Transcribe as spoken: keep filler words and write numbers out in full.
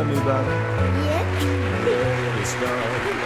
tell me about it. Yes. Let it start.